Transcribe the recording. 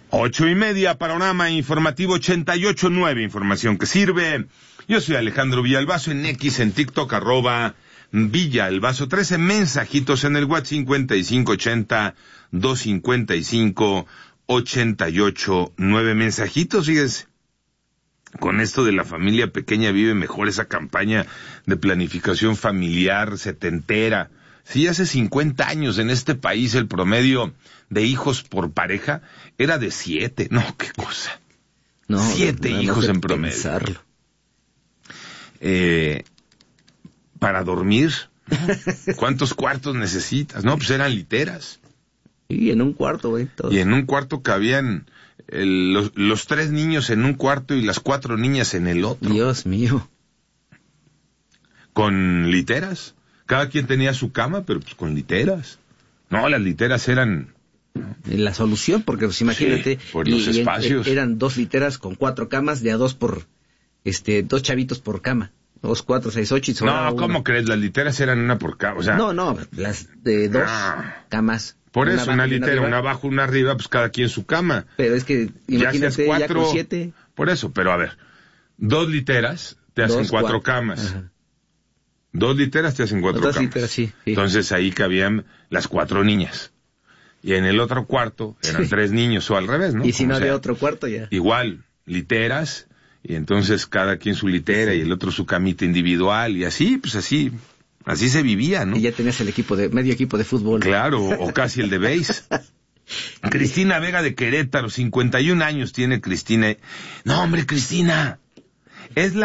8:30, Panorama Informativo 88.9, información que sirve. Yo soy Alejandro Villalbazo, en X, en TikTok, @Villalbazo13, mensajitos en el WhatsApp 5580-255-88.9, mensajitos, fíjense. Con esto de la familia pequeña vive mejor, esa campaña de planificación familiar setentera. Sí, hace 50 años en este país el promedio de hijos por pareja era de 7. No, qué cosa. No, 7 hijos en promedio. Pensarlo. Para dormir, ¿cuántos cuartos necesitas? No, pues eran literas. Y en un cuarto, güey. Y en un cuarto cabían los 3 niños en un cuarto y las 4 niñas en el otro. Dios mío. Con literas. Cada quien tenía su cama, pero pues con literas. No, las literas eran... La solución, porque pues imagínate... Sí, por los espacios. Eran 2 literas con 4 camas, de a 2 por... 2 chavitos por cama. 2, 4, 6, 8 y No, ¿cómo crees? Las literas eran una por cama, o sea... No, las de 2 camas. Por eso, una litera, una abajo, una arriba, pues cada quien su cama. Pero es que, imagínate, ya con 7... Por eso, pero a ver, 2 literas te hacen 4 camas. Ajá. 2 literas te hacen 4 camas. Literas, sí. Entonces ahí cabían las 4 niñas. Y en el otro cuarto eran 3 niños, o al revés, ¿no? Y si no había otro cuarto ya. Igual, literas, y entonces cada quien su litera y el otro su camita individual, y así, pues así se vivía, ¿no? Y ya tenías el medio equipo de fútbol. Claro, o casi el de béis. Cristina Vega de Querétaro, 51 años tiene Cristina. No, hombre, Cristina, es la